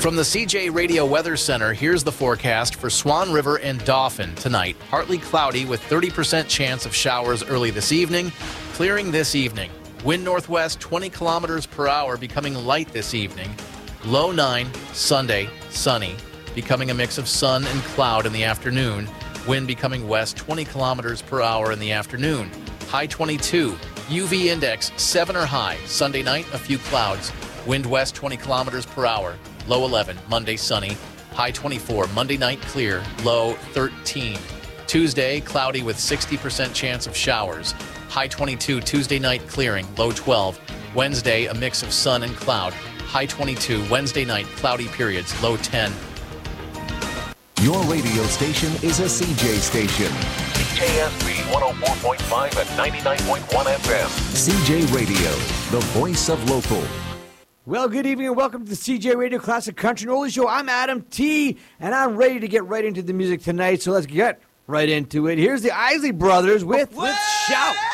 From the CJ Radio Weather Center, here's the forecast for Swan River and Dauphin tonight. Partly cloudy with 30% chance of showers early this evening, clearing this evening. Wind northwest 20 kilometers per hour, becoming light this evening. Low 9, Sunday, sunny, becoming a mix of sun and cloud in the afternoon. Wind becoming west 20 kilometers per hour in the afternoon. High 22. UV index 7 or high. Sunday night, a few clouds. Wind west 20 kilometers per hour. Low 11. Monday, sunny. High 24. Monday night, clear. Low 13. Tuesday, cloudy with 60% chance of showers. High 22. Tuesday night, clearing. Low 12. Wednesday, a mix of sun and cloud. High 22. Wednesday night, cloudy periods. Low 10. Your radio station is a CJ station. CJSB 104.5 and 99.1 FM. CJ Radio, the voice of local. Well, good evening and welcome to the CJ Radio Classic Country and Oldies Show. I'm Adam T, and I'm ready to get right into the music tonight, so let's get right into it. Here's the Isley Brothers with Let's Shout.